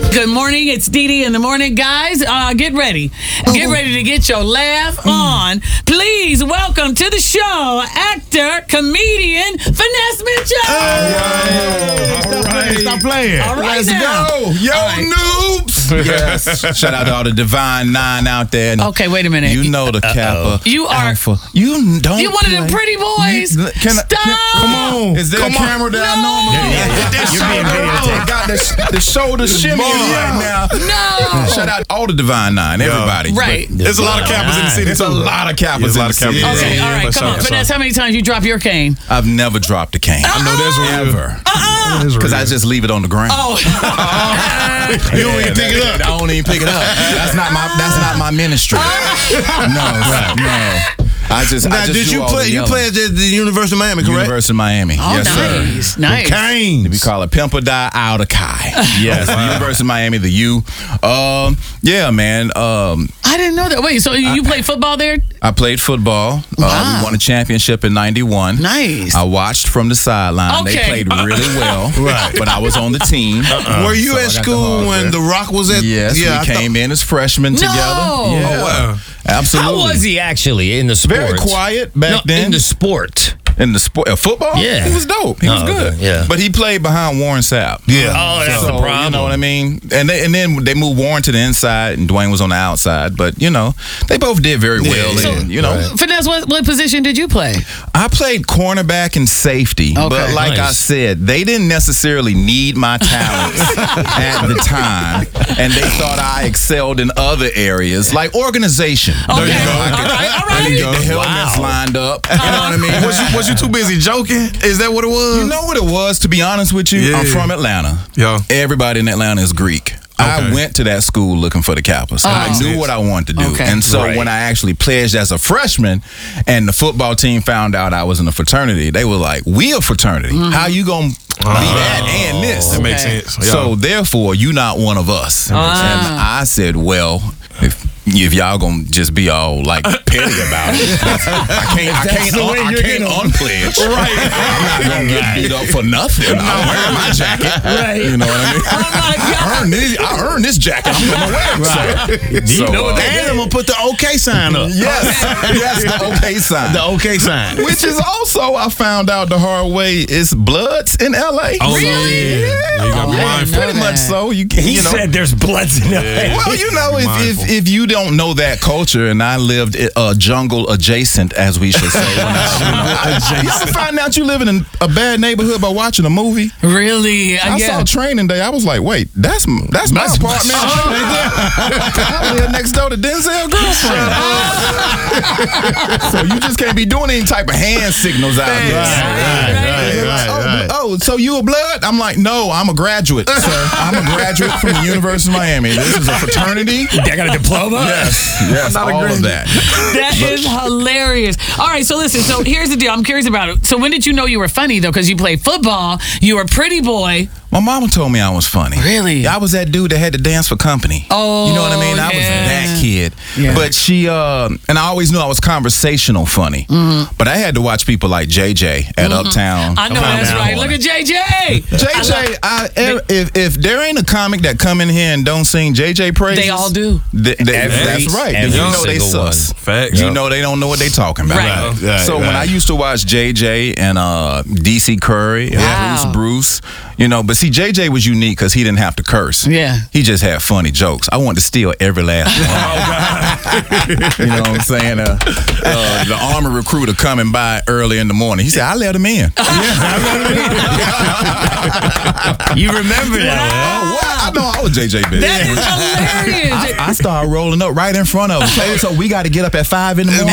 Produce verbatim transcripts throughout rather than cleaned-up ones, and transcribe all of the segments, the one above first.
Good morning. It's Dee Dee in the morning. Guys, uh, get ready. Get ready to get your laugh on. Please welcome to the show, actor, comedian, Finesse Mitchell. All right. Stop playing. Stop playing. All right Let's now. go. Yo, right. noobs. Yes. Shout out to all the Divine Nine out there. Okay, wait a minute. You know the Kappa. You are- Alpha. You don't You one of them play. pretty boys. You- can I- Stop. can- come on. Is there Come a on. camera that I know? No. Yeah, yeah, yeah. That You're being shoulder- videotaped. got the, the shoulder shimmy right now. No. Shout out all the Divine Nine, everybody. Right. But There's a lot of Kappas in the city, There's a too. lot of Kappas There's a in lot the of city. Kappas. Okay, Yeah, all right, but come on. shout- Finesse, how many times you drop your cane? I've never dropped a cane. I know that's real. Ever. Uh-uh. Because I just leave it on the ground. Oh. You don't even pick it up. I don't even pick it up. That's not my. That's not my ministry. No, no. I just. Now, I just did do you all play? the You yelling. played at the University of Miami, correct? University of Miami. Oh, yes, nice. sir. Nice. Canes. We call it Pimple Die Out of Kai. Yes, the University of Miami, the U. Um, yeah, man. Um, I didn't know that. Wait, so you play football there? I played football. Wow. Uh, we won a championship in ninety-one. Nice. I watched from the sideline. Okay. They played really well. Right. But I was on the team. Were you So I at got the school when hardware. The Rock was at? Yes, yeah, we I came in as freshmen No. together. Yeah. Oh, wow. Absolutely. How was he actually in the sports? Very quiet back no, then. In the sport. In the sport, uh, football, Yeah. he was dope. He was Oh, good. okay, yeah. But he played behind Warren Sapp. Yeah. Oh, that's So, the problem. You know what I mean? And they, and then they moved Warren to the inside, and Dwayne was on the outside. But you know, they both did very well. Yeah. and, you know, Right. Finesse, what, what position did you play? I played cornerback and safety. Okay. But like I Nice. said, they didn't necessarily need my talents at the time, and they thought I excelled in other areas like organization. Okay. There you go. All right, all There you right. go. The helmets Wow. lined up. You know what I mean? Was you was you too busy joking? Is that what it was? You know what it was, to be honest with you? Yeah. I'm from Atlanta. Yeah. Everybody in Atlanta is Greek. I Okay. went to that school looking for the Kappas. I makes knew sense. what I wanted to do. Okay. And so Right. when I actually pledged as a freshman and the football team found out I was in a fraternity, they were like, we a fraternity. How you going to be that and this? That makes Okay. sense. Yeah. So therefore, you not one of us. And I said, well, if if y'all gonna just be all like petty about it, I can't, I can't, the un- way I you're can't gonna- unpledge. Right. I'm not gonna get beat up for nothing. I'm wearing my jacket. Right. You know what I mean? Oh, my God. I earned this. I earned this jacket. I'm gonna wear it. Right. So, You know what uh, they and I'm gonna put the OK sign up. Yes, yes, the okay sign. The OK sign. Which is also, I found out the hard way, is Bloods in L A. Oh, Really? yeah. You gotta be Oh, I didn't mindful. know Pretty that. much so. You can, He you know. said there's bloods in it. Well, you know, if, Mindful. if if you don't know that culture, and I lived uh, jungle adjacent, as we should say. When I, you know, you ever find out you live in a bad neighborhood by watching a movie? Really? Uh, I yeah. saw Training Day. I was like, wait, that's that's my apartment. I live next door to Denzel's girlfriend. So you just can't be doing any type of hand signals out here. Right, right, right, oh, right. oh, so you a blood? I'm like, no, I'm a graduate, sir. I'm a graduate from the University of Miami. This is a fraternity. They got a diploma? Yes, yes, Not a all of graduate. that. That is hilarious. All right, so listen. So here's the deal. I'm curious about it. So when did you know you were funny though? Because you played football. You were a pretty boy. My mama told me I was funny. Really? I was that dude that had to dance for company. Oh, you know what I mean? I was yeah. that kid. Yeah. But she, uh, and I always knew I was conversational funny. Mm-hmm. But I had to watch people like J J at Uptown. I know Come on that's now. right. Look at J J. J J, I, if if there ain't a comic that come in here and don't sing J J praises, They all do. th- they- Every- that's right. every You know they single sus. one. Facts. You know they don't know what they talking about. Right. Right, right, so when right. I used to watch J J and uh, D C Curry and Wow. Bruce Bruce, you know, but see, J J was unique because he didn't have to curse. Yeah. He just had funny jokes. I wanted to steal every last one. You know what I'm saying? Uh, uh, the Army recruiter coming by early in the morning. He said, I let him in. You remember that? Oh, what? I know I was J J bitch. That is hilarious. I started rolling up right in front of him. So, so we got to get up at five in the morning.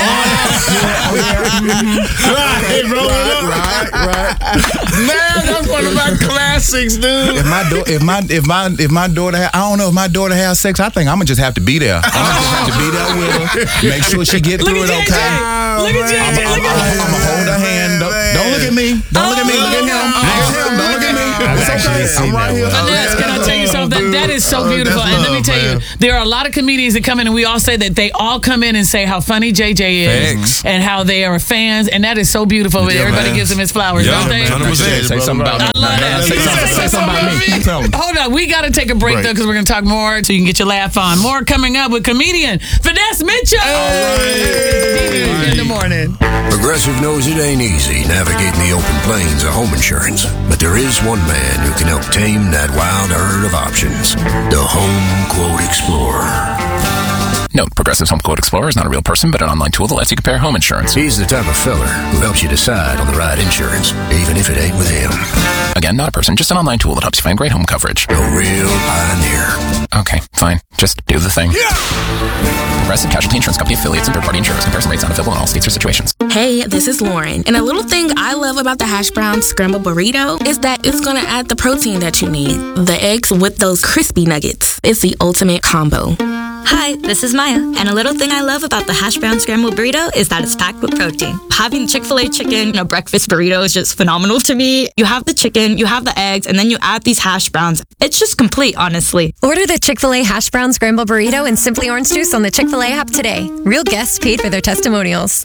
Right, rolling up. Right, right. Man, that's one of my classics, dude. If my do- if my if my if my daughter ha- I don't know if my daughter has sex, I think I'm gonna just have to be there. I'm gonna just have to be there with her, make sure she get Look through at it J J. okay. Look at J J. Look at I'm gonna hold her hand. Don't, don't look at me. Don't look at me. Look at him. Look at him. Don't look at me. I've It's actually okay. seen I'm right that here. one. Finesse, can I tell you something? that is so Oh, beautiful. that's And let me love, tell man. you, there are a lot of comedians that come in and we all say that they all come in and say how funny J J is Thanks. and how they are fans. And that is so beautiful. Yeah, Everybody man. gives him his flowers, Yeah, don't they? man. one hundred percent. Say something about me. I love that. Say something, say something about me. Tell me. Hold on, we got to take a break Right. though because we're going to talk more so you can get your laugh on. More coming up with comedian Finesse Mitchell. Hey. In the morning. Progressive knows it ain't easy navigating the open plains of home insurance, but there is one man who can help tame that wild herd of options. The Home Quote Explorer. Note, Progressive's Home Quote Explorer is not a real person, but an online tool that lets you compare home insurance. He's the type of feller who helps you decide on the right insurance, even if it ain't with him. Again, not a person, just an online tool that helps you find great home coverage. A real pioneer. Okay, fine. Just do the thing. Progressive Casualty Insurance Company affiliates and third-party insurers. Comparison rates not available in all states or situations. Hey, this is Lauren. And a little thing I love about the hash brown scrambled burrito is that it's going to add the protein that you need. The eggs with those crispy nuggets. It's the ultimate combo. Hi, this is Maya, and a little thing I love about the hash brown scrambled burrito is that it's packed with protein. Having Chick-fil-A chicken in a breakfast burrito is just phenomenal to me. You have the chicken, you have the eggs, and then you add these hash browns. It's just complete, honestly. Order the Chick-fil-A hash brown scrambled burrito and Simply Orange Juice on the Chick-fil-A app today. Real guests paid for their testimonials.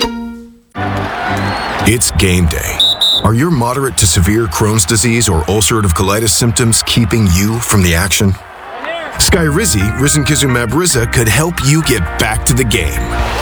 It's game day. Are your moderate to severe Crohn's disease or ulcerative colitis symptoms keeping you from the action? Skyrizi, risankizumab Riza, could help you get back to the game.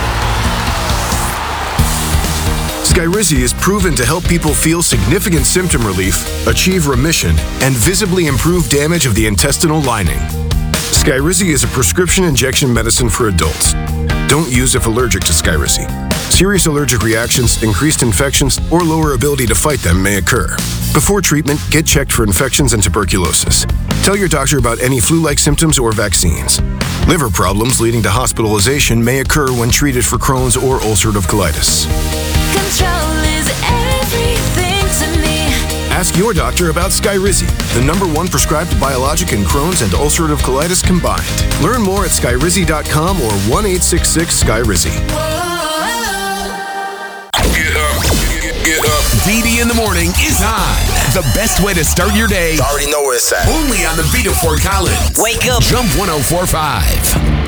Skyrizi is proven to help people feel significant symptom relief, achieve remission, and visibly improve damage of the intestinal lining. Skyrizi is a prescription injection medicine for adults. Don't use if allergic to Skyrizi. Serious allergic reactions, increased infections, or lower ability to fight them may occur. Before treatment, get checked for infections and tuberculosis. Tell your doctor about any flu-like symptoms or vaccines. Liver problems leading to hospitalization may occur when treated for Crohn's or ulcerative colitis. Control is everything to me. Ask your doctor about Skyrizi, the number one prescribed biologic in Crohn's and ulcerative colitis combined. Learn more at skyrizi dot com or one eight six six Skyrizi. Get up. Get up. D D in the morning is on. The best way to start your day. You already know where it's at. Only on the beat of Fort Collins. Wake up. Jump one oh four point five.